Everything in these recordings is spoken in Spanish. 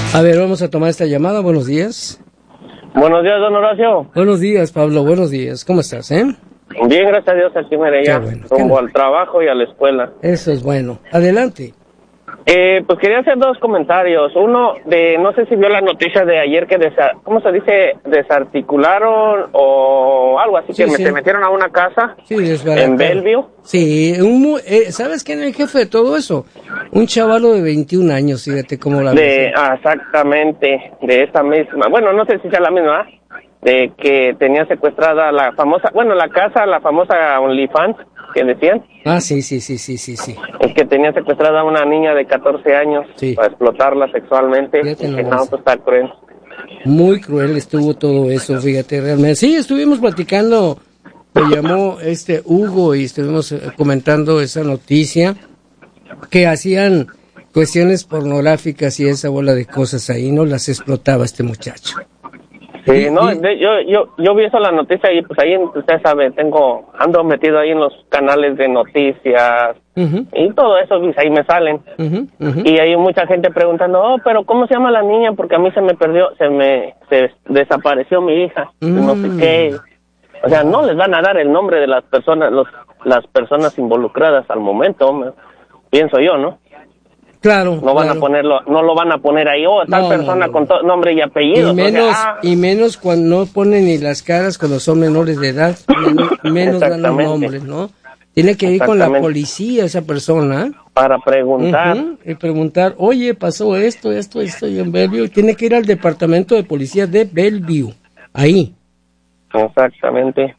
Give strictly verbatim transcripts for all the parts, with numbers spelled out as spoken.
A ver, vamos a tomar esta llamada. Buenos días. Buenos días, don Horacio. Buenos días, Pablo. Buenos días. ¿Cómo estás, eh? Bien, gracias a Dios, aquí me ya, bueno, rumbo al trabajo y a la escuela. Eso es bueno. Adelante. Eh, pues quería hacer dos comentarios. Uno, de no sé si vio la noticia de ayer que, desa, ¿cómo se dice? Desarticularon o algo así, sí, que sí. se metieron a una casa sí, en Bellevue. Sí, un, eh, ¿sabes quién es el jefe de todo eso? Un chavalo de veintiún años, fíjate cómo la de, ves. Ah, exactamente, de esa misma. Bueno, no sé si sea la misma, de que tenía secuestrada la famosa, bueno, la casa, la famosa OnlyFans, que decían. Ah, sí, sí, sí, sí, sí, sí. Es que tenía secuestrada a una niña de catorce años sí. para explotarla sexualmente. Fíjate, no, no, pues está cruel. Muy cruel estuvo todo eso, fíjate, realmente. Sí, estuvimos platicando, me llamó este Hugo y estuvimos comentando esa noticia, que hacían cuestiones pornográficas y esa bola de cosas ahí, ¿no? Las explotaba este muchacho. Sí, no, de, yo yo yo vi eso la noticia y pues ahí, usted sabe, tengo, ando metido ahí en los canales de noticias uh-huh. y todo eso, pues ahí me salen. Uh-huh, uh-huh. Y hay mucha gente preguntando, oh, pero ¿cómo se llama la niña? Porque a mí se me perdió, se me, se desapareció mi hija, uh-huh. no sé qué. O sea, no les van a dar el nombre de las personas, los las personas involucradas al momento, me, pienso yo, ¿no? Claro, no van claro. a ponerlo, no lo van a poner ahí, oh, tal no, persona no, no. con to- nombre y apellido. Y menos, o sea, ah. y menos cuando no ponen ni las caras cuando son menores de edad, menos, menos dan los nombres, ¿no? Tiene que ir con la policía esa persona. Para preguntar. Uh-huh, y preguntar, oye, pasó esto, esto, esto, y en Bellevue. Tiene que ir al departamento de policía de Bellevue, ahí. Exactamente.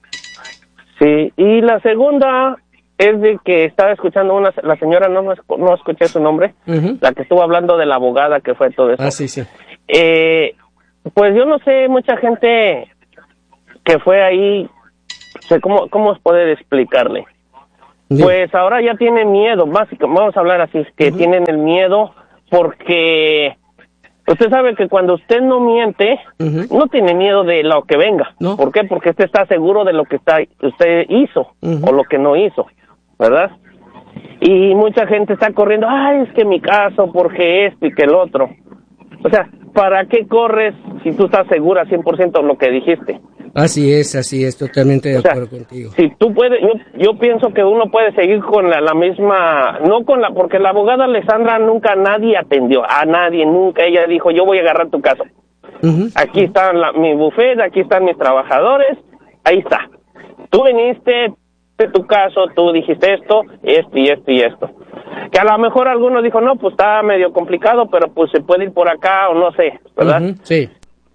Sí, y la segunda es de que estaba escuchando una, la señora, no no escuché su nombre, uh-huh. la que estuvo hablando de la abogada que fue todo eso. Ah, sí, sí. Eh, pues yo no sé, mucha gente que fue ahí, sé cómo, cómo poder explicarle. Sí. Pues ahora ya tienen miedo, básicamente, vamos a hablar así, que uh-huh. tienen el miedo porque usted sabe que cuando usted no miente, uh-huh. no tiene miedo de lo que venga. ¿No? ¿Por qué? Porque usted está seguro de lo que está, usted hizo uh-huh. o lo que no hizo, ¿verdad? Y mucha gente está corriendo, ay, es que mi caso, porque esto y que el otro. O sea, ¿para qué corres si tú estás segura cien por ciento de lo que dijiste? Así es, así es, totalmente de o sea, acuerdo contigo. Si tú puedes, yo, yo pienso que uno puede seguir con la, la misma, no con la, porque la abogada Alessandra nunca nadie atendió, a nadie, nunca, ella dijo, yo voy a agarrar tu caso. Uh-huh. Aquí está la, mi buffet, aquí están mis trabajadores, ahí está. Tú viniste de tu caso, tú dijiste esto, esto y esto y esto. Que a lo mejor alguno dijo, no, pues está medio complicado, pero pues se puede ir por acá o no sé, ¿verdad? Uh-huh. Sí.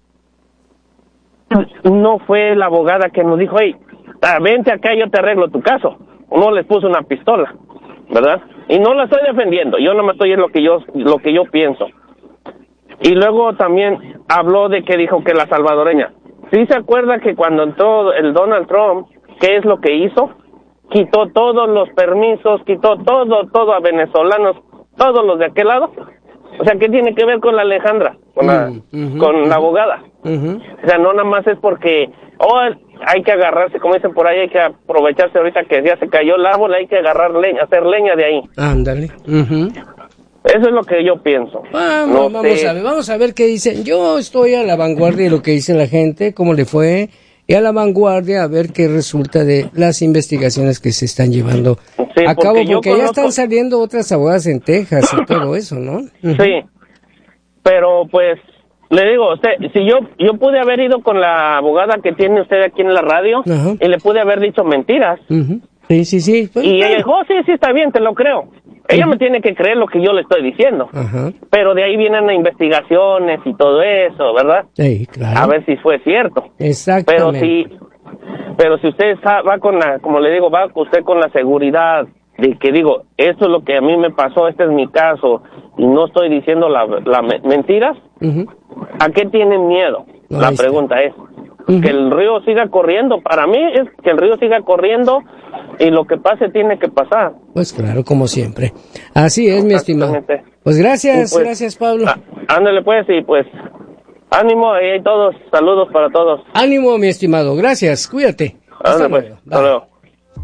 No fue la abogada que nos dijo, hey, vente acá y yo te arreglo tu caso. Uno les puso una pistola, ¿verdad? Y no la estoy defendiendo, yo no me estoy en lo que yo lo que yo pienso. Y luego también habló de que dijo que la salvadoreña. ¿Sí se acuerda que cuando entró el Donald Trump, qué es lo que hizo? Quitó todos los permisos, quitó todo, todo a venezolanos, todos los de aquel lado. O sea, ¿qué tiene que ver con la Alejandra? Con la, uh-huh, con uh-huh. la abogada. Uh-huh. O sea, no nada más es porque, oh, hay que agarrarse, como dicen por ahí, hay que aprovecharse ahorita que ya se cayó el árbol, hay que agarrar leña, hacer leña de ahí. Ándale. Uh-huh. Eso es lo que yo pienso. Vamos, no vamos sé. a ver, vamos a ver qué dicen. Yo estoy a la vanguardia de lo que dice la gente, cómo le fue, y a la vanguardia a ver qué resulta de las investigaciones que se están llevando sí, a cabo, porque, porque conozco... ya están saliendo otras abogadas en Texas y todo eso, ¿no? Uh-huh. Sí, pero pues, le digo, usted, si yo yo pude haber ido con la abogada que tiene usted aquí en la radio, uh-huh. y le pude haber dicho mentiras. Uh-huh. Sí, sí, sí. Pues, y ella dijo, oh, sí, sí, está bien, te lo creo. Ella uh-huh. me tiene que creer lo que yo le estoy diciendo. Uh-huh. Pero de ahí vienen las investigaciones y todo eso, ¿verdad? Sí, claro. A ver si fue cierto. Exactamente. Pero si, pero si usted está, va con la, como le digo, va usted con la seguridad de que digo, esto es lo que a mí me pasó, este es mi caso, y no estoy diciendo la, la mentiras, uh-huh. ¿a qué tienen miedo? No, la pregunta es, uh-huh. que el río siga corriendo. Para mí es que el río siga corriendo y lo que pase tiene que pasar. Pues claro, como siempre. Así es, mi estimado. Pues gracias, pues, gracias, Pablo. Á, ándale pues, y pues, ánimo y todos, saludos para todos. Ánimo, mi estimado, gracias, cuídate. Ándale pues, hasta luego.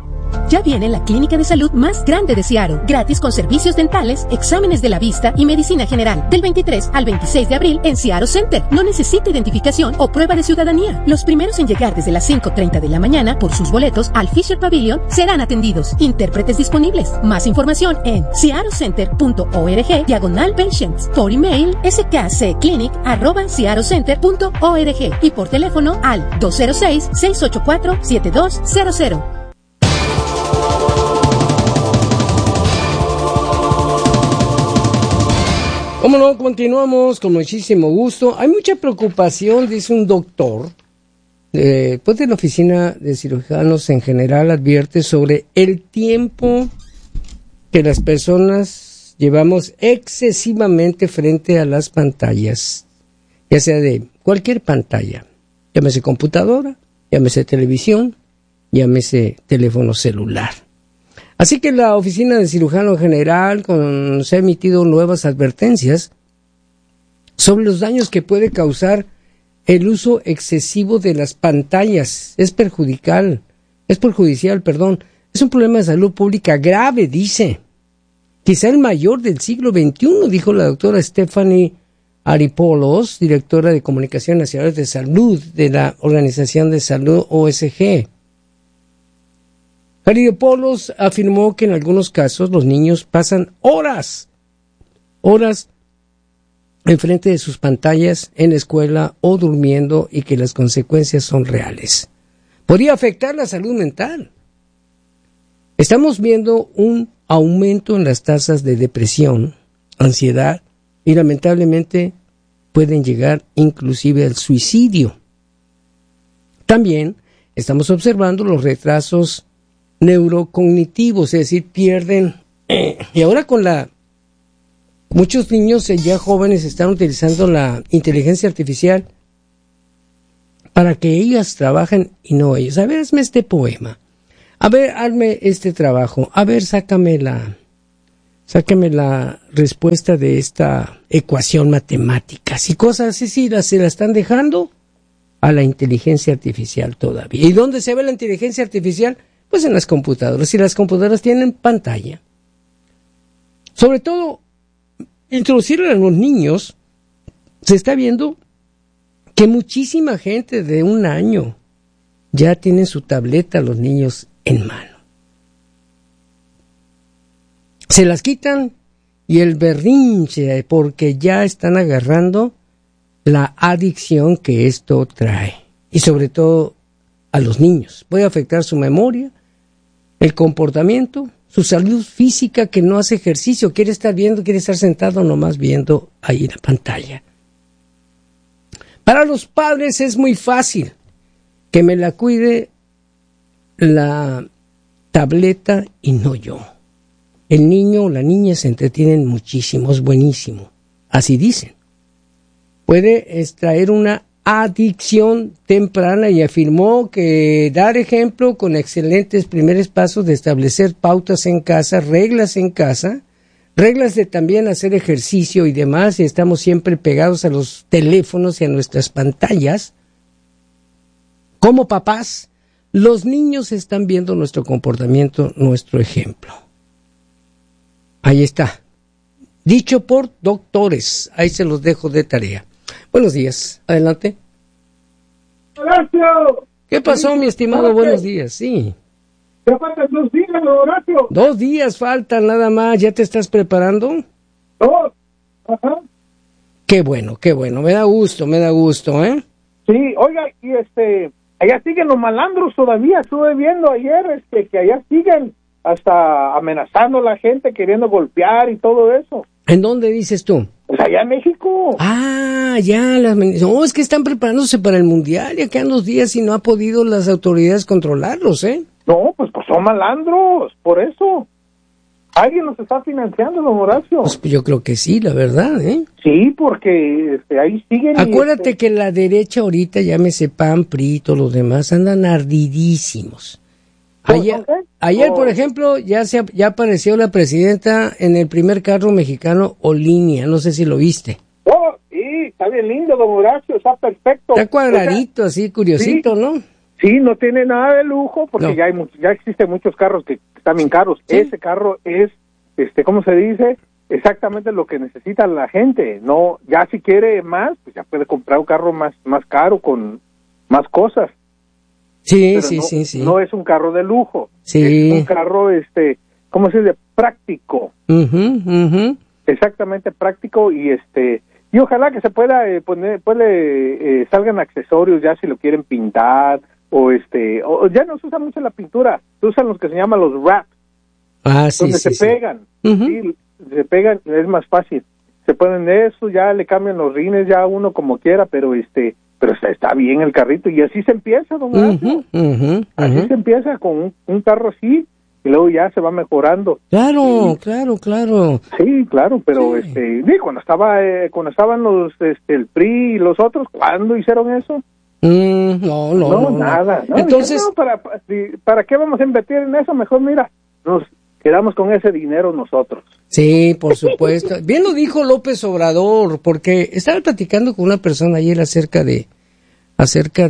Ya viene la clínica de salud más grande de Seattle, gratis con servicios dentales, exámenes de la vista y medicina general. Del veintitrés al veintiséis de abril en Seattle Center. No necesita identificación o prueba de ciudadanía. Los primeros en llegar desde las cinco treinta de la mañana por sus boletos al Fisher Pavilion serán atendidos. Intérpretes disponibles. Más información en seattlecenter.org diagonal patients. Por email skcclinic arroba seattlecenter.org y por teléfono al dos cero seis, seis ocho cuatro, siete dos cero cero. Cómo no, continuamos con muchísimo gusto. Hay mucha preocupación, dice un doctor, eh, pues de la oficina de cirujanos en general, advierte sobre el tiempo que las personas llevamos excesivamente frente a las pantallas, ya sea de cualquier pantalla, llámese computadora, llámese televisión, llámese teléfono celular. Así que la oficina de cirujano general con, se ha emitido nuevas advertencias sobre los daños que puede causar el uso excesivo de las pantallas. Es perjudicial, es perjudicial, perdón. Es un problema de salud pública grave, dice. Quizá el mayor del siglo veintiuno, dijo la doctora Stephanie Aripoulos, directora de Comunicación Nacional de Salud de la Organización de Salud O S G. Aripoulos afirmó que en algunos casos los niños pasan horas, horas enfrente de sus pantallas en la escuela o durmiendo y que las consecuencias son reales. Podría afectar la salud mental. Estamos viendo un aumento en las tasas de depresión, ansiedad y lamentablemente pueden llegar inclusive al suicidio. También estamos observando los retrasos neurocognitivos, es decir, pierden, eh, y ahora con la, muchos niños ya jóvenes están utilizando la inteligencia artificial para que ellas trabajen y no ellos. A ver, hazme este poema, a ver, hazme este trabajo, a ver, sácame la, sácame la respuesta de esta ecuación matemática, y cosas así, sí, las, se la están dejando a la inteligencia artificial todavía. ¿Y dónde se ve la inteligencia artificial? Pues en las computadoras, y las computadoras tienen pantalla. Sobre todo, introducirlo a los niños, se está viendo que muchísima gente de un año ya tienen su tableta, los niños, en mano. Se las quitan y el berrinche, porque ya están agarrando la adicción que esto trae. Y sobre todo a los niños. Puede afectar su memoria, el comportamiento, su salud física, que no hace ejercicio, quiere estar viendo, quiere estar sentado nomás viendo ahí la pantalla. Para los padres es muy fácil que me la cuide la tableta y no yo. El niño o la niña se entretienen muchísimo, es buenísimo. Así dicen. Puede extraer una adicción temprana y afirmó que dar ejemplo con excelentes primeros pasos de establecer pautas en casa, reglas en casa, reglas de también hacer ejercicio y demás, y estamos siempre pegados a los teléfonos y a nuestras pantallas. Como papás, los niños están viendo nuestro comportamiento, nuestro ejemplo. Ahí está. Dicho por doctores. Ahí se los dejo de tarea. Buenos días. Adelante. Horacio. ¿Qué pasó, mi estimado? Buenos días. Sí. ¿Te faltan dos días, Horacio? Dos días faltan nada más. ¿Ya te estás preparando? Dos. Ajá. Qué bueno, qué bueno. Me da gusto, me da gusto, ¿eh? Sí, oiga, y este, allá siguen los malandros todavía. Estuve viendo ayer este, que allá siguen hasta amenazando a la gente, queriendo golpear y todo eso. ¿En dónde dices tú? Pues allá en México. Ah, ya, las, no, es que están preparándose para el Mundial, ya quedan dos días y no ha podido las autoridades controlarlos, ¿eh? No, pues, pues son malandros, por eso. Alguien los está financiando, don Horacio. Pues yo creo que sí, la verdad, ¿eh? Sí, porque este, ahí siguen. Acuérdate y, este... que la derecha ahorita, llámese P A N, P R I, todos los demás, andan ardidísimos. Ayer, ayer, por ejemplo, ya se ya apareció la presidenta en el primer carro mexicano Olinia, no sé si lo viste. Oh, sí, está bien lindo, don Horacio, está perfecto. Está cuadradito, o sea, así, curiosito, sí, ¿no? Sí, no tiene nada de lujo porque No. ya hay much- ya existen muchos carros que están bien caros. Sí. Ese carro es, este, ¿cómo se dice? Exactamente lo que necesita la gente. No, ya si quiere más, pues ya puede comprar un carro más más caro con más cosas. Sí, Pero sí, no, sí, sí. no es un carro de lujo. Sí. Es un carro, este, ¿cómo se dice? Práctico. Ujú, ujú. Exactamente práctico y este y ojalá que se pueda eh, poner puede eh, salgan accesorios ya si lo quieren pintar o este o ya no se usa mucho la pintura, se usan los que se llaman los wraps Ah, sí, donde sí, se sí. pegan. Ujú. Sí, se pegan, es más fácil. Se ponen eso, ya le cambian los rines ya uno como quiera, pero este pero está, está bien el carrito y así se empieza, don Horacio. Ujú, ujú, Así ujú. se empieza con un, un carro así y luego ya se va mejorando. Claro, claro, claro. Sí, claro, pero Sí. este, sí, cuando estaba, eh, cuando estaban los, este, el P R I y los otros, ¿cuándo hicieron eso? Mm, no, no, no, no. nada. No, Entonces, dije, no, para, para, si- ¿para qué vamos a invertir en eso? Mejor, mira, nos quedamos con ese dinero nosotros. sí, por supuesto. Bien lo dijo López Obrador, porque estaba platicando con una persona ayer acerca de acerca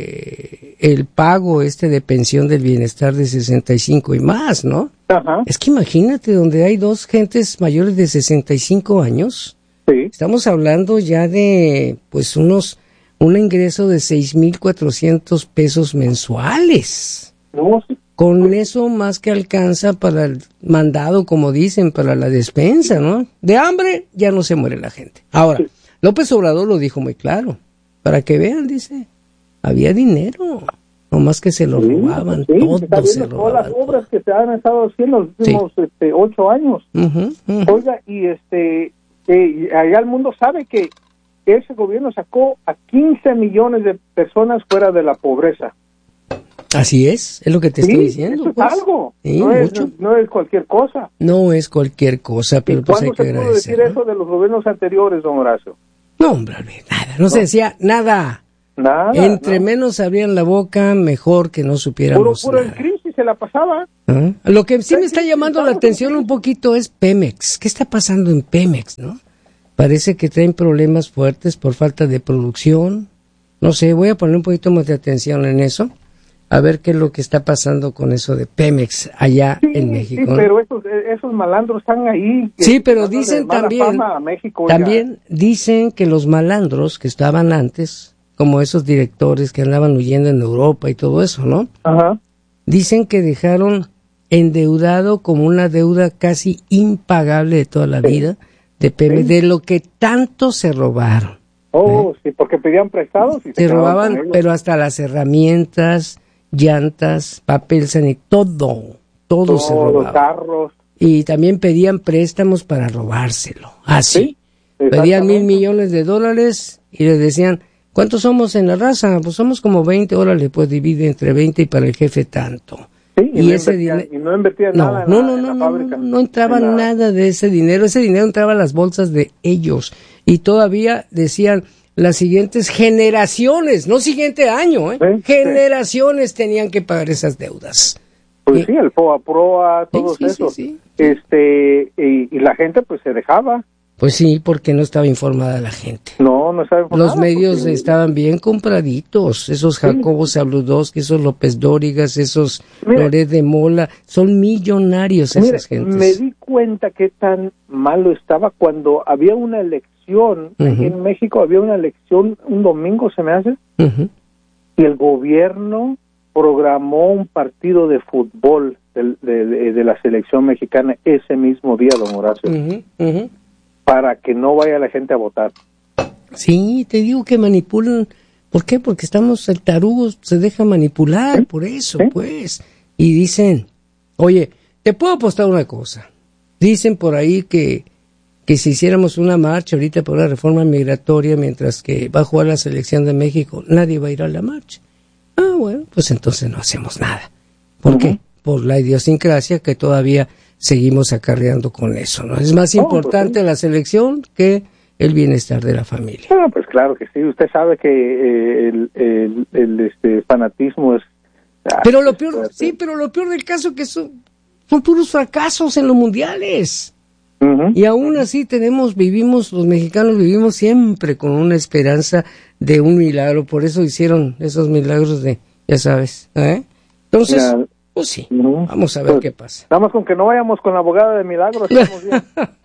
de el pago este de pensión del bienestar de sesenta y cinco y más, ¿no? Ajá, Es que imagínate donde hay dos gentes mayores de sesenta y cinco años, sí. estamos hablando ya de pues unos un ingreso de seis mil cuatrocientos pesos mensuales. No, sí. Con eso más que alcanza para el mandado, como dicen, para la despensa, ¿no? De hambre ya no se muere la gente. Ahora, López Obrador lo dijo muy claro. Para que vean, dice, había dinero. No más que se lo Sí, robaban, sí, todo se está se viendo todas las robaban. obras que se han estado haciendo los últimos este, ocho años. Ujú, ujú. Oiga, y este, eh, allá el mundo sabe que ese gobierno sacó a quince millones de personas fuera de la pobreza. Así es, es lo que te Sí, estoy diciendo. eso es pues. algo, Sí, no, es, mucho. no es cualquier cosa. No es cualquier cosa, pero ¿Y pues hay cuándo que se pudo decir agradecer. ¿no? eso de los gobiernos anteriores, don Horacio? No, hombre, olvídate, nada, no, se decía nada. Nada. Entre no. menos abrían la boca, mejor que no Puro, supiéramos puro en nada. crisis se la pasaba. ¿Ah? Lo que sí me está Sí, llamando la estamos atención en un poquito es Pemex. ¿Qué está pasando en Pemex, no? Parece que traen problemas fuertes por falta de producción. No sé, voy a poner un poquito más de atención en eso. A ver qué es lo que está pasando con eso de Pemex allá Sí, en México. sí, ¿no? pero esos, esos malandros están ahí. que- Sí, pero dándole dicen mala también, fama a México, oiga. también dicen que los malandros que estaban antes, como esos directores que andaban huyendo en Europa y todo eso, ¿no? Ajá. Dicen que dejaron endeudado como una deuda casi impagable de toda la vida de Pemex, Sí. de lo que tanto se robaron. Oh, sí, porque pedían prestados y se, Se quedaban con robaban, ellos. pero hasta las herramientas, llantas, papel sanitario, todo, todo se Todos los robaba. carros. Y también pedían préstamos para robárselo. Así. Sí, Pedían mil exactamente. millones de dólares y les decían, ¿cuántos somos en la raza? Pues somos como veinte, órale, pues divide entre veinte y para el jefe tanto. Sí, y, y no ese invertían, dinero- y no invertían No, nada en no, la, no, en no, la no, fábrica. no, no entraba En la- nada de ese dinero. Ese dinero entraba a las bolsas de ellos. Y todavía decían, las siguientes generaciones, no siguiente año, ¿eh? Sí, generaciones tenían que pagar esas deudas. Pues Sí. sí, el FOA, PROA, todos sí, sí, esos. sí. Este, y, y la gente pues se dejaba. Pues sí, porque no estaba informada la gente. No, no saben por Los nada, medios porque- estaban bien compraditos, esos Jacobo Zabludowski, esos López Dórigas, esos Mire. Loret de Mola, son millonarios Mire, esas gentes. me di cuenta qué tan malo estaba cuando había una elección, aquí Ujú. en México había una elección un domingo, se me hace, Ujú. y el gobierno programó un partido de fútbol del- de, de- de la selección mexicana ese mismo día, don Horacio, Ujú, ujú. para que no vaya la gente a votar. Sí, te digo que manipulan. ¿Por qué? Porque estamos, el tarugo se deja manipular, por eso, ¿Sí? pues. Y dicen, oye, te puedo apostar una cosa. Dicen por ahí que, que si hiciéramos una marcha ahorita por la reforma migratoria, mientras que va a jugar la selección de México, nadie va a ir a la marcha. Ah, bueno, pues entonces no hacemos nada. ¿Por Ujú. qué? Por la idiosincrasia que todavía seguimos acarreando con eso, ¿no? Es más No, importante pues sí. la selección que el bienestar de la familia. Bueno, pues claro que sí, usted sabe que eh, el, el- el, este, fanatismo es... ah, Pero lo es peor, fuerte. sí, pero lo peor del caso es que son, son puros fracasos en los mundiales. Ujú. Y aún así tenemos, vivimos, los mexicanos vivimos siempre con una esperanza de un milagro. Por eso hicieron esos milagros de ya sabes, ¿eh? Entonces, Ya. pues sí, Ujú. vamos a ver Pues, qué pasa. Nada más con que no vayamos con la abogada de milagros, estamos bien.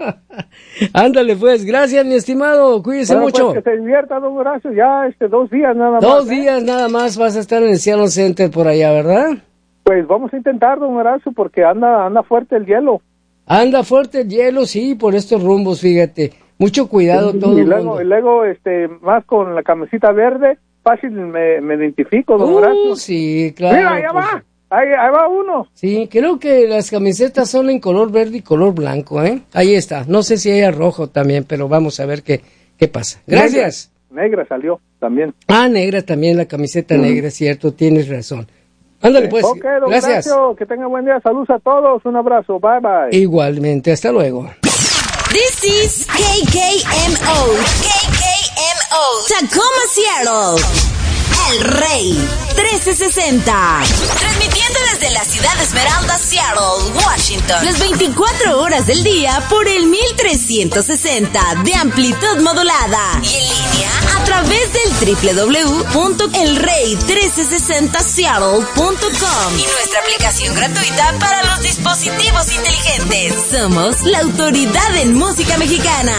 Ándale pues, gracias mi estimado, cuídese Bueno, mucho. pues, que se divierta, don Horacio, ya este, dos días nada más. Dos ¿eh? días nada más vas a estar en el Seattle Center por allá, ¿verdad? Pues vamos a intentar, don Horacio, porque anda, anda fuerte el hielo. Anda fuerte el hielo, sí, por estos rumbos, fíjate. Mucho cuidado Sí, todo y el luego, mundo. y luego, este, más con la camisita verde, fácil me, me identifico, don Uh, Horacio. sí, claro. Mira, allá pues, va, ahí, ahí va uno. Sí, creo que las camisetas son en color verde y color blanco, ¿eh? Ahí está. No sé si hay rojo también, pero vamos a ver qué, qué pasa. Gracias. Negra, negra salió también. Ah, negra también, la camiseta Ujú. negra, cierto, tienes razón. Ándale pues, Ok, don gracias. Horacio, que tenga buen día, saludos a todos, un abrazo, bye bye. Igualmente, hasta luego. This is K K M O. K K M O. Tacoma, Seattle. El Rey trece sesenta. Transmitiendo desde la ciudad de Esmeralda, Seattle, Washington. Las veinticuatro horas del día por el mil trescientos sesenta de amplitud modulada. Y en línea a través del doble u doble u doble u punto el rey trece sesenta seattle punto com. Y nuestra aplicación gratuita para los dispositivos inteligentes. Somos la autoridad en música mexicana.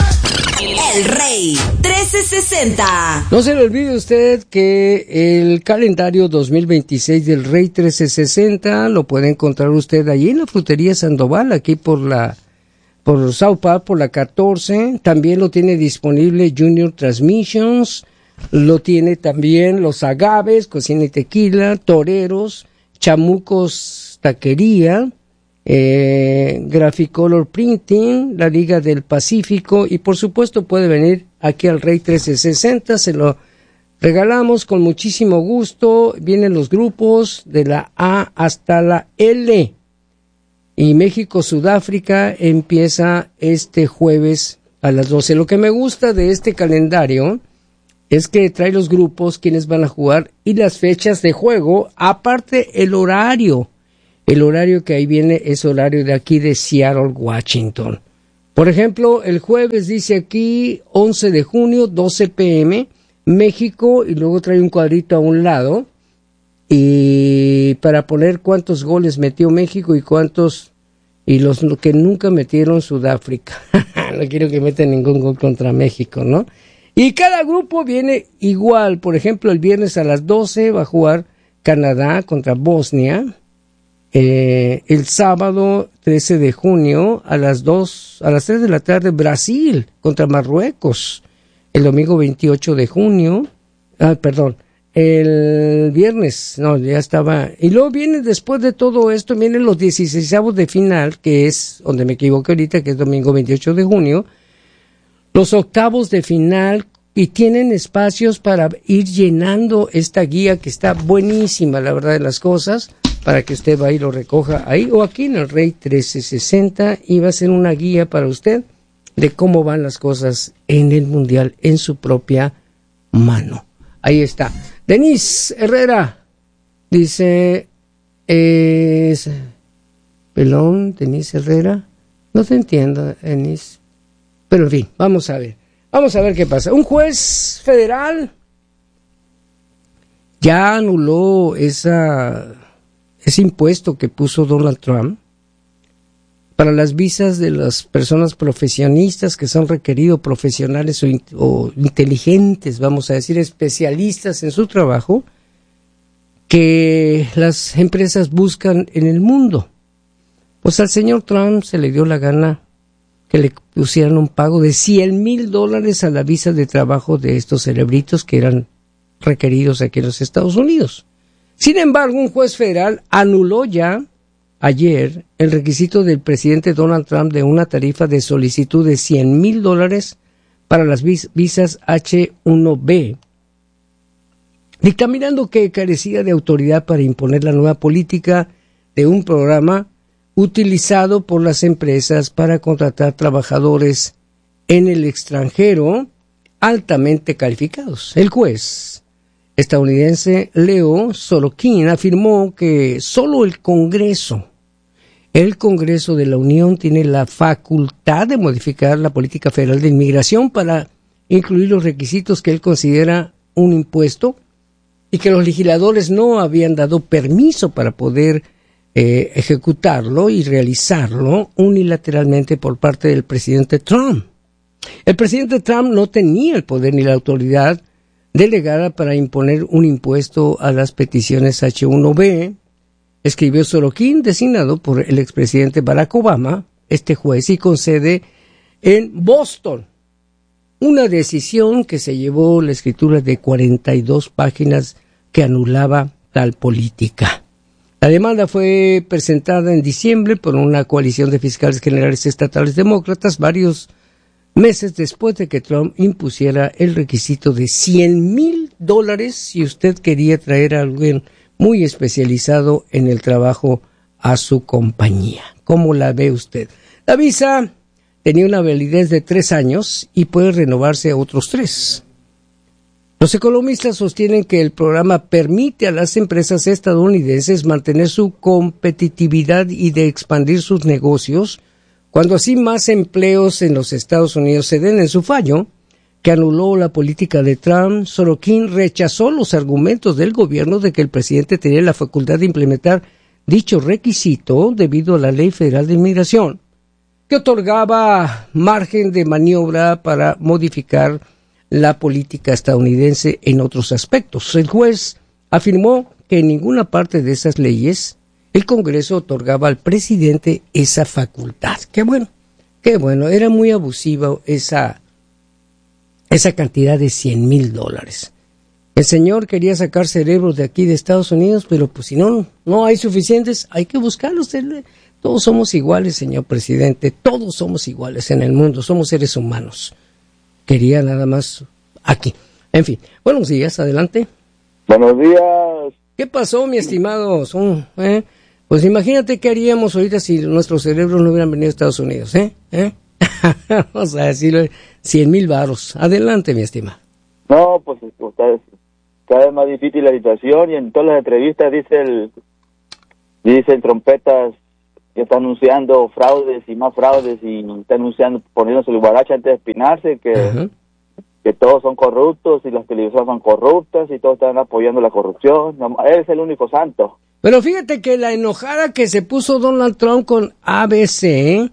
El Rey trece sesenta. No se le olvide usted que el calendario dos mil veintiséis del Rey trece sesenta lo puede encontrar usted allí en la frutería Sandoval, aquí por la por South Park, por la catorce. También lo tiene disponible Junior Transmissions, lo tiene también Los Agaves, Cocina y Tequila, Toreros, Chamucos Taquería, eh, Graphicolor Printing, la Liga del Pacífico, y por supuesto puede venir aquí al Rey trece sesenta, se lo regalamos con muchísimo gusto. Vienen los grupos de la A hasta la L, y México-Sudáfrica empieza este jueves a las doce. Lo que me gusta de este calendario es que trae los grupos, quienes van a jugar y las fechas de juego, aparte el horario. El horario que ahí viene es horario de aquí de Seattle, Washington. Por ejemplo, el jueves dice aquí once de junio, doce pe eme, México, y luego trae un cuadrito a un lado y para poner cuántos goles metió México y cuántos, y los que nunca metieron Sudáfrica. No quiero que metan ningún gol contra México, ¿no? Y cada grupo viene igual. Por ejemplo, el viernes a las doce va a jugar Canadá contra Bosnia. Eh, el sábado trece de junio a las dos, a las tres de la tarde, Brasil contra Marruecos. El domingo veintiocho de junio, ah, perdón, el viernes, no, ya estaba, y luego viene después de todo esto, vienen los dieciseisavos de final, que es, donde me equivoqué ahorita, que es domingo veintiocho de junio, los octavos de final, y tienen espacios para ir llenando esta guía que está buenísima, la verdad de las cosas, para que usted vaya y lo recoja ahí o aquí en el Rey trece sesenta, y va a ser una guía para usted de cómo van las cosas en el Mundial en su propia mano. Ahí está. Denise Herrera dice, es, pelón, Denise Herrera, no te entiendo, Denise, pero en fin, vamos a ver, vamos a ver qué pasa. Un juez federal ya anuló esa ese impuesto que puso Donald Trump para las visas de las personas profesionistas que son requeridos, profesionales o, in, o inteligentes, vamos a decir, especialistas en su trabajo, que las empresas buscan en el mundo. Pues al señor Trump se le dio la gana que le pusieran un pago de cien mil dólares a la visa de trabajo de estos cerebritos que eran requeridos aquí en los Estados Unidos. Sin embargo, un juez federal anuló ya ayer el requisito del presidente Donald Trump de una tarifa de solicitud de cien mil dólares para las vis- visas hache uno be, dictaminando que carecía de autoridad para imponer la nueva política de un programa utilizado por las empresas para contratar trabajadores en el extranjero altamente calificados. El juez estadounidense Leo Sorokin afirmó que solo el Congreso, el Congreso de la Unión tiene la facultad de modificar la política federal de inmigración para incluir los requisitos que él considera un impuesto y que los legisladores no habían dado permiso para poder eh, ejecutarlo y realizarlo unilateralmente por parte del presidente Trump. El presidente Trump no tenía el poder ni la autoridad delegada para imponer un impuesto a las peticiones H uno B, escribió Sorokin, designado por el expresidente Barack Obama, este juez, y con sede en Boston. Una decisión que se llevó la escritura de cuarenta y dos páginas que anulaba tal política. La demanda fue presentada en diciembre por una coalición de fiscales generales estatales demócratas, varios meses después de que Trump impusiera el requisito de cien mil dólares si usted quería traer a alguien muy especializado en el trabajo a su compañía. ¿Cómo la ve usted? La visa tenía una validez de tres años y puede renovarse a otros tres. Los economistas sostienen que el programa permite a las empresas estadounidenses mantener su competitividad y de expandir sus negocios, cuando así más empleos en los Estados Unidos se den. En su fallo, que anuló la política de Trump, Sorokin rechazó los argumentos del gobierno de que el presidente tenía la facultad de implementar dicho requisito debido a la Ley Federal de Inmigración, que otorgaba margen de maniobra para modificar la política estadounidense en otros aspectos. El juez afirmó que en ninguna parte de esas leyes el Congreso otorgaba al presidente esa facultad. Qué bueno, qué bueno. Era muy abusiva esa, esa cantidad de cien mil dólares. El señor quería sacar cerebros de aquí de Estados Unidos, pero pues si no, no hay suficientes, hay que buscarlos. Todos somos iguales, señor presidente. Todos somos iguales en el mundo. Somos seres humanos. Quería nada más aquí. En fin, buenos días, adelante. Buenos días. ¿Qué pasó, mi estimado? Son, ¿eh? Pues imagínate qué haríamos ahorita si nuestros cerebros no hubieran venido a Estados Unidos, ¿eh? ¿Eh? Vamos a decirle cien mil varos. Adelante, mi estimado. No, pues está cada vez más difícil la situación y en todas las entrevistas dice el, dicen trompetas que está anunciando fraudes y más fraudes y está anunciando, poniéndose el guarache antes de espinarse, que, uh-huh. que todos son corruptos y las televisoras son corruptas y todos están apoyando la corrupción. Él es el único santo. Pero fíjate que la enojada que se puso Donald Trump con A B C,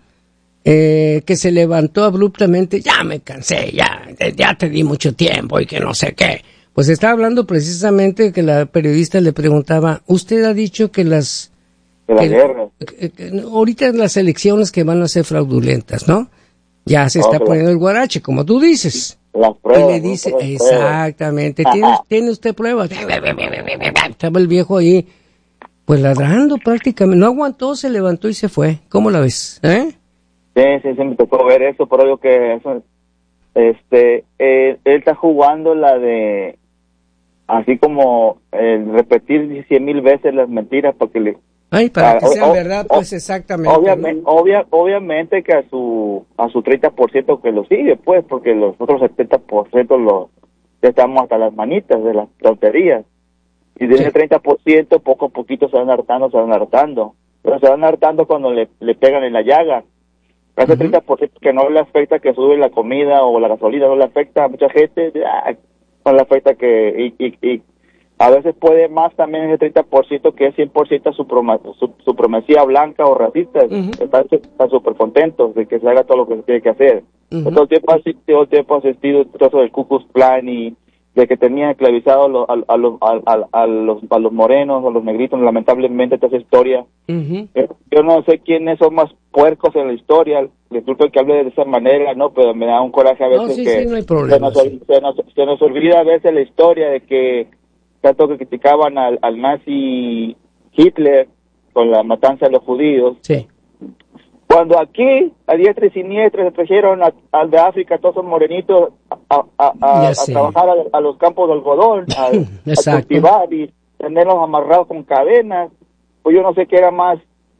eh, que se levantó abruptamente, ya me cansé, ya, ya te di mucho tiempo y que no sé qué. Pues está hablando precisamente que la periodista le preguntaba, usted ha dicho que las... de la que, guerra. Que, que, ahorita las elecciones que van a ser fraudulentas, ¿no? Ya se está okay. poniendo el guarache, como tú dices. Las pruebas. Y le dice, no, exactamente, ¿tiene, ¿tiene usted pruebas? Estaba el viejo ahí, pues ladrando prácticamente. No aguantó, se levantó y se fue. ¿Cómo la ves? ¿Eh? Sí, sí, sí, me tocó ver eso, pero yo que eso, este, eh, él está jugando la de, así como el repetir cien mil veces las mentiras porque le... Ay, para que sean verdad, pues exactamente. Obviamente, ¿no? obvia, obviamente que a su a su treinta por ciento que lo sigue, pues, porque los otros setenta por ciento lo, ya estamos hasta las manitas de las tonterías. Y de sí. ese treinta por ciento, poco a poquito se van hartando, se van hartando. Pero se van hartando cuando le, le pegan en la llaga. A ese uh-huh. treinta por ciento que no le afecta que sube la comida o la gasolina, no le afecta a mucha gente, ya, no le afecta que... Y, y, y a veces puede más también ese treinta por ciento que es cien por ciento suprema, su, supremacía blanca o racista. Uh-huh. Están súper contentos de que se haga todo lo que se tiene que hacer. Uh-huh. Todo el tiempo, todo el tiempo ha asistido el trozo del Ku Klux Klan y de que tenían esclavizado a, lo, a, a, los, a, a, a, los, a los morenos, a los negritos, lamentablemente toda esa historia. Uh-huh. Eh, yo no sé quiénes son más puercos en la historia, disculpe que hable de esa manera, no, pero me da un coraje a veces no, sí, que sí, no hay problema, se, nos, sí. se, nos, se nos olvida a veces la historia de que tanto que criticaban al, al nazi Hitler con la matanza de los judíos. Sí. Cuando aquí, a diestra y siniestra, se trajeron a, al de África, todos son morenitos, a, a, a, a trabajar a, a los campos de algodón, a, a cultivar y tenerlos amarrados con cadenas. Pues yo no sé qué era más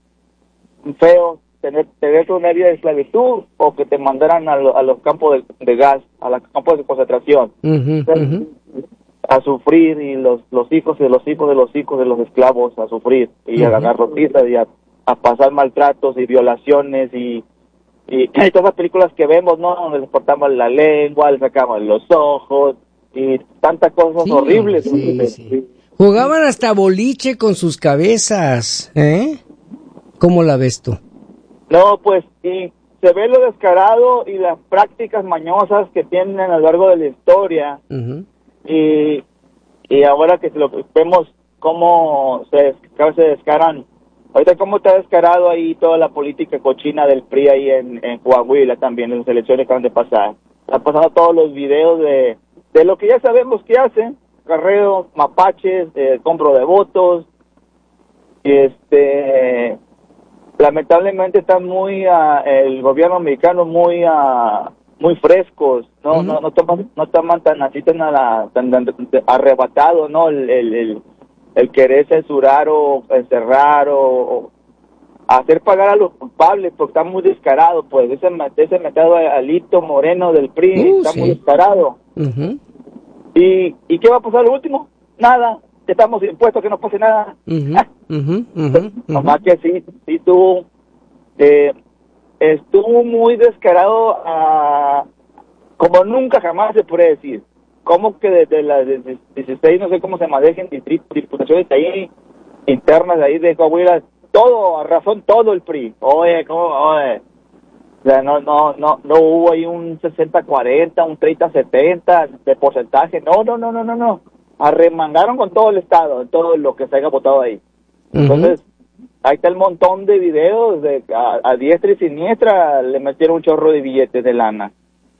feo, tener, tener una vida de esclavitud o que te mandaran a, lo, a los campos de, de gas, a los campos de concentración. Uh-huh, Entonces, uh-huh. a sufrir y los los hijos de los hijos de los hijos de los esclavos a sufrir y uh-huh. a ganar rotitas y a, a pasar maltratos y violaciones y, y, y todas las películas que vemos, ¿no? Donde les cortamos la lengua, les sacamos los ojos, y tantas cosas Sí, horribles. sí, Entonces, sí. sí. Jugaban hasta boliche con sus cabezas, ¿eh? ¿Cómo la ves tú? No, pues, y se ve lo descarado y las prácticas mañosas que tienen a lo largo de la historia, Uh-huh. y, y ahora que lo vemos cómo se, se descaran, ahorita cómo está descarado ahí toda la política cochina del P R I ahí en, en Coahuila también, en las elecciones que acaban de pasar. Están pasando todos los videos de, de lo que ya sabemos que hacen, carreos, mapaches, eh, compro de votos, y este... lamentablemente están muy uh, el gobierno mexicano muy uh, muy frescos, no uh-huh. no no toman no toman tan así tan, a la, tan, tan arrebatado, no el, el el el querer censurar o encerrar o, o hacer pagar a los culpables, porque está muy descarado, pues ese ese metido Alito Moreno del P R I uh, está sí. muy descarado. Uh-huh. y y qué va a pasar lo último, nada. Estamos impuestos a que no pase nada. Uh-huh, uh-huh, uh-huh, Nomás que sí, sí tuvo, eh, estuvo muy descarado, a, como nunca jamás se puede decir. Como que desde las dieciséis, no sé cómo se manejen distritos, diputaciones ahí, internas de ahí de Coahuila, todo, a razón, todo el P R I. Oye, ¿cómo? Oye. O sea, no, no, no, no hubo ahí un sesenta cuarenta, un treinta setenta de porcentaje. No, no, no, no, no, no. Arremangaron con todo el estado, todo lo que se haya votado ahí. Uh-huh. Entonces, ahí está el montón de videos de a, a diestra y siniestra le metieron un chorro de billetes de lana.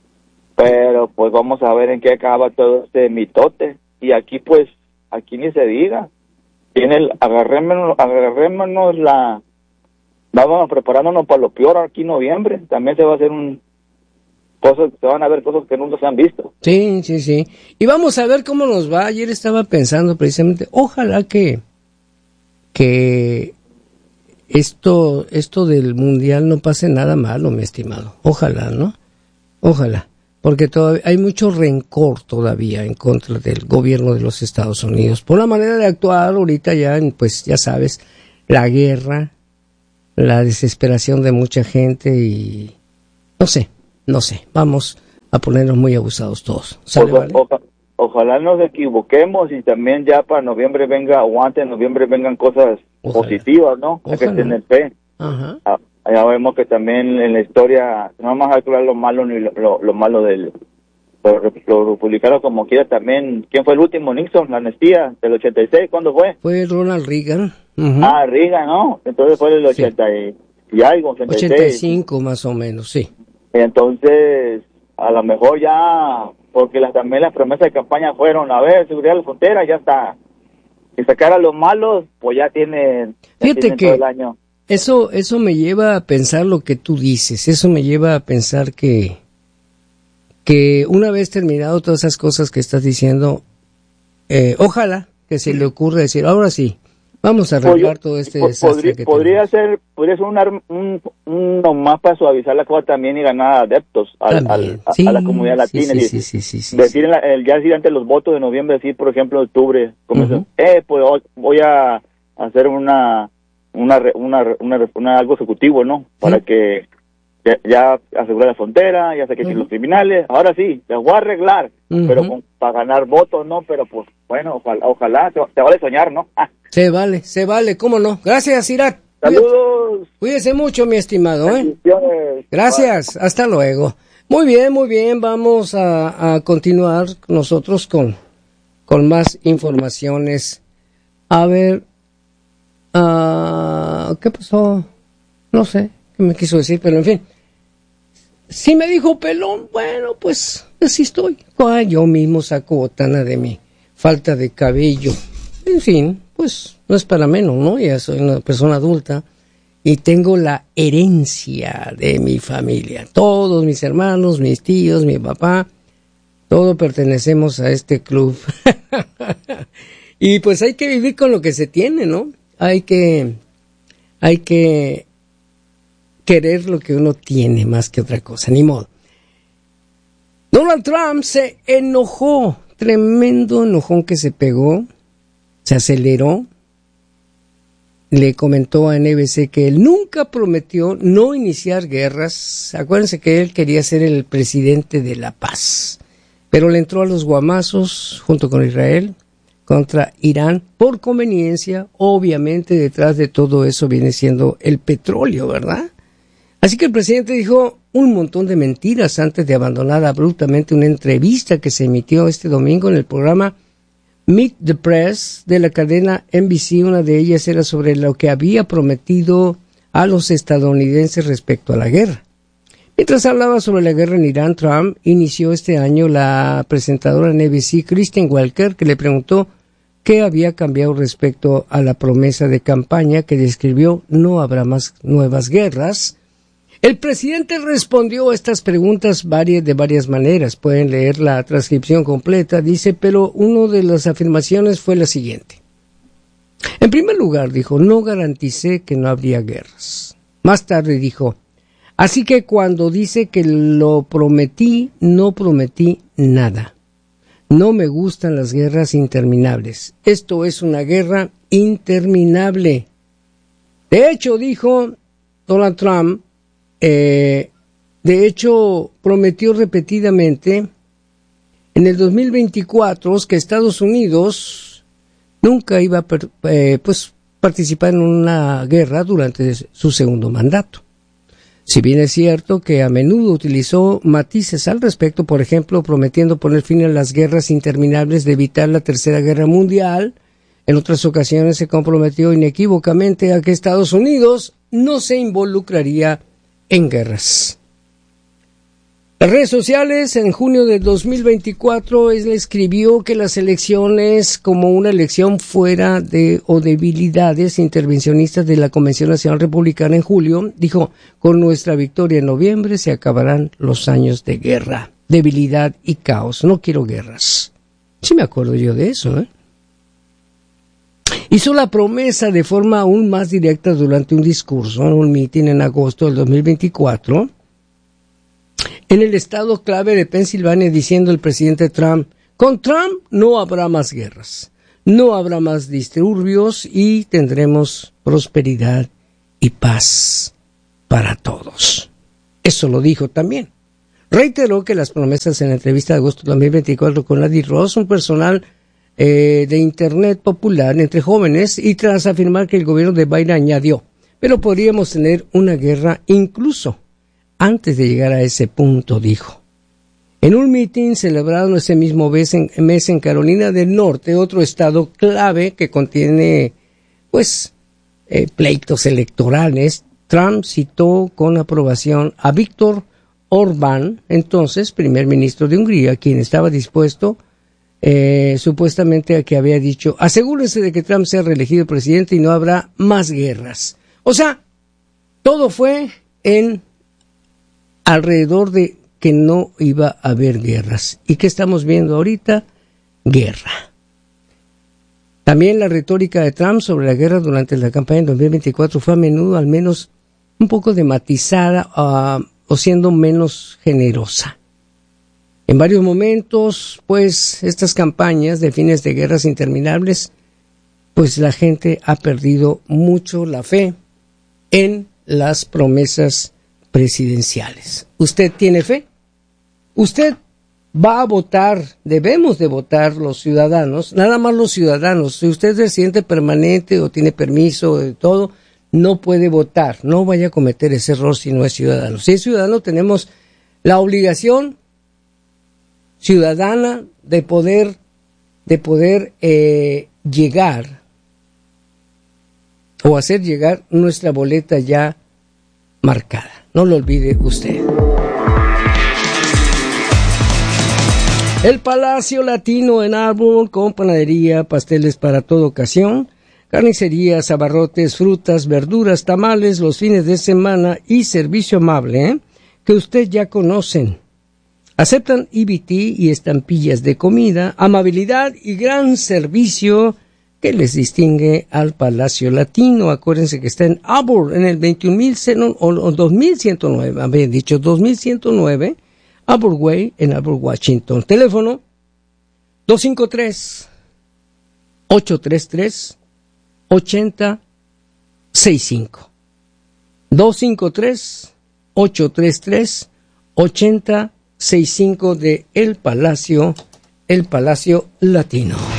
Pero pues vamos a ver en qué acaba todo este mitote. Y aquí pues, aquí ni se diga. Tiene el, agarrémonos, agarrémonos la, vamos preparándonos para lo peor aquí en noviembre. También se va a hacer un cosas, se van a ver cosas que nunca se han visto. Sí, sí, sí. Y vamos a ver cómo nos va. Ayer estaba pensando precisamente, ojalá que que esto esto del mundial no pase nada malo, mi estimado. Ojalá, ¿no? Ojalá, porque todavía hay mucho rencor todavía en contra del gobierno de los Estados Unidos por la manera de actuar ahorita ya, pues ya sabes, la guerra, la desesperación de mucha gente y no sé. No sé, vamos a ponernos muy abusados todos. ¿Sale, Oja, vale? oja, ojalá nos equivoquemos y también ya para noviembre venga, aguante, en noviembre vengan cosas ojalá. positivas, ¿no? Hay que tener fe. Ajá. Ah, ya vemos que también en la historia no vamos a calcular lo malo ni lo, lo, lo malo del los lo republicanos como quiera también. ¿Quién fue el último? Nixon, la amnistía del ochenta y seis, ¿cuándo fue? Fue Ronald Reagan. Uh-huh. Ah, Reagan, ¿no? Entonces fue el ochenta y, sí. y algo, ochenta y seis. ochenta y cinco más o menos, sí. Entonces, a lo mejor ya, porque las, también las promesas de campaña fueron, a ver, seguridad de la frontera, ya está. Y sacar a los malos, pues ya tienen, ya Fíjate tienen que todo el año. Eso, eso me lleva a pensar lo que tú dices, eso me lleva a pensar que, que una vez terminado todas esas cosas que estás diciendo, eh, ojalá que se le ocurra decir, ahora sí, vamos a arreglar todo este desastre podría, que podría tenemos. ser podría ser un, un, un nomás para suavizar la cosa también y ganar adeptos al, al, a, sí, a la comunidad latina. Sí, y, sí, sí, sí, sí, decir sí. en la, el, ya decir antes los votos de noviembre, decir por ejemplo octubre, como uh-huh. eh, pues voy a hacer una una una, una, una algo ejecutivo, ¿no? Para ¿sí? que ya, ya asegure la frontera, ya saquen uh-huh. los criminales. Ahora sí, les voy a arreglar, uh-huh. pero con, para ganar votos, ¿no? Pero pues bueno, ojalá, ojalá se, se vale soñar, ¿no? Ah. Se vale, se vale, ¿cómo no? Gracias, Irak. Saludos. Cuídese mucho, mi estimado, ¿eh? Gracias, bye. Hasta luego. Muy bien, muy bien, vamos a, a continuar nosotros con, con más informaciones. A ver, uh, ¿qué pasó? No sé qué me quiso decir, pero en fin. Si me dijo pelón, bueno, pues así estoy. Ah, yo mismo saco botana de mi falta de cabello. En fin, pues no es para menos, ¿no? Ya soy una persona adulta y tengo la herencia de mi familia. Todos mis hermanos, mis tíos, mi papá, todos pertenecemos a este club. Y pues hay que vivir con lo que se tiene, ¿no? Hay que, hay que querer lo que uno tiene más que otra cosa, ni modo. Donald Trump se enojó, tremendo enojón que se pegó, se aceleró. Le comentó a N B C que él nunca prometió no iniciar guerras. Acuérdense que él quería ser el presidente de la paz. pero le entró a los guamazos junto con Israel contra Irán por conveniencia. Obviamente detrás de todo eso viene siendo el petróleo, ¿verdad? Así que el presidente dijo un montón de mentiras antes de abandonar abruptamente una entrevista que se emitió este domingo en el programa Meet the Press de la cadena N B C. Una de ellas era sobre lo que había prometido a los estadounidenses respecto a la guerra. Mientras hablaba sobre la guerra en Irán, Trump inició este año la presentadora en N B C, Kristen Welker, que le preguntó qué había cambiado respecto a la promesa de campaña que describió no habrá más nuevas guerras. El presidente respondió a estas preguntas varias, de varias maneras. Pueden leer la transcripción completa. Dice, pero una de las afirmaciones fue la siguiente. En primer lugar, dijo, no garanticé que no habría guerras. Más tarde dijo, así que cuando dice que lo prometí, no prometí nada. No me gustan las guerras interminables. Esto es una guerra interminable. De hecho, dijo Donald Trump, Eh, de hecho, prometió repetidamente en el dos mil veinticuatro que Estados Unidos nunca iba a per, eh, pues, participar en una guerra durante su segundo mandato. Si bien es cierto que a menudo utilizó matices al respecto, por ejemplo, prometiendo poner fin a las guerras interminables de evitar la Tercera Guerra Mundial, en otras ocasiones se comprometió inequívocamente a que Estados Unidos no se involucraría en guerras. Las redes sociales, en junio de dos mil veinticuatro, él escribió que las elecciones, como una elección fuera de o debilidades intervencionistas de la Convención Nacional Republicana en julio, dijo, con nuestra victoria en noviembre se acabarán los años de guerra, debilidad y caos. No quiero guerras. Sí me acuerdo yo de eso, ¿eh? Hizo la promesa de forma aún más directa durante un discurso en un mitin en agosto del dos mil veinticuatro en el estado clave de Pensilvania, diciendo el presidente Trump, con Trump no habrá más guerras, no habrá más disturbios y tendremos prosperidad y paz para todos. Eso lo dijo también. Reiteró que las promesas en la entrevista de agosto de dos mil veinticuatro con Larry Ross, un personal Eh, de Internet popular entre jóvenes, y tras afirmar que el gobierno de Biden añadió, pero podríamos tener una guerra incluso antes de llegar a ese punto, dijo. En un mitin celebrado ese mismo mes en, mes en Carolina del Norte, otro estado clave que contiene, pues, eh, pleitos electorales, Trump citó con aprobación a Viktor Orbán, entonces primer ministro de Hungría, quien estaba dispuesto Eh, supuestamente a que había dicho, asegúrense de que Trump sea reelegido presidente y no habrá más guerras. O sea, todo fue en alrededor de que no iba a haber guerras. ¿Y qué estamos viendo ahorita? Guerra. También la retórica de Trump sobre la guerra durante la campaña en dos mil veinticuatro fue a menudo al menos un poco de matizada uh, o siendo menos generosa. En varios momentos, pues, estas campañas de fines de guerras interminables, pues la gente ha perdido mucho la fe en las promesas presidenciales. ¿Usted tiene fe? ¿Usted va a votar? Debemos de votar los ciudadanos, nada más los ciudadanos. Si usted es residente permanente o tiene permiso de todo, no puede votar. No vaya a cometer ese error si no es ciudadano. Si es ciudadano, tenemos la obligación ciudadana de poder de poder eh, llegar o hacer llegar nuestra boleta ya marcada. No lo olvide usted. El Palacio Latino en Arbor, con panadería, pasteles para toda ocasión, carnicerías, abarrotes, frutas, verduras, tamales los fines de semana y servicio amable, ¿eh? que usted ya conocen. Aceptan E B T y estampillas de comida, amabilidad y gran servicio que les distingue al Palacio Latino. Acuérdense que está en Arbor, en el veintiún mil o dos mil ciento nueve, había dicho dos mil ciento nueve, Arbor Way, en Arbor, Washington. Teléfono dos cinco tres, ocho tres tres, ocho cero seis cinco. dos cinco tres, ocho tres tres, ocho cero sesenta y cinco de El Palacio, El Palacio Latino.